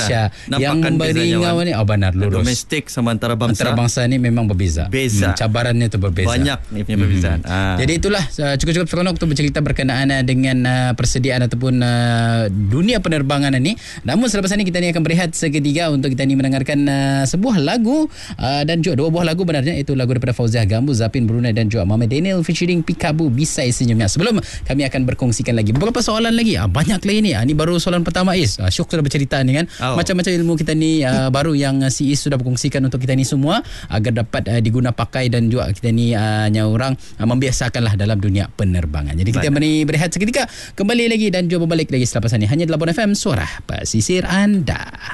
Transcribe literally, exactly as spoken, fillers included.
Malaysia. Yang beringau ni oh benar lurus. Domestik sama antarabangsa. Antarabangsa ni memang berbeza. Beza. Hmm, cabarannya tu berbeza. Banyak ni punya perbezaan. Hmm. Ah. Jadi itulah uh, cukup-cukup seronok untuk bercerita berkenaan uh, dengan uh, persediaan ataupun uh, dunia penerbangan ini. Namun selepas ini kita ni akan berehat seketika untuk kita ni mendengarkan uh, sebuah lagu uh, dan juga dua buah lagu benarnya, itu lagu daripada Fauziah Gambo, Zapin Brunei dan juga Muhammad Daniel featuring Pikabu, Bisai Senyumnya. Sebelum kami akan berkongsikan lagi beberapa soalan lagi. Ah, banyak lagi ni. Ah, ni baru soalan pertama Is. Ah, Syuk sudah bercerita ni kan. Oh. Macam-macam ilmu kita ni uh, baru yang uh, si Is sudah berkongsikan untuk kita ni semua agar dapat uh, diguna pakai dan juga kita ni uh, orang uh, membiasakanlah dalam dunia penerbangan. Jadi kita beri berehat seketika, kembali lagi dan juga berbalik lagi selepas ini hanya di Labuan F M, suara pesisir anda.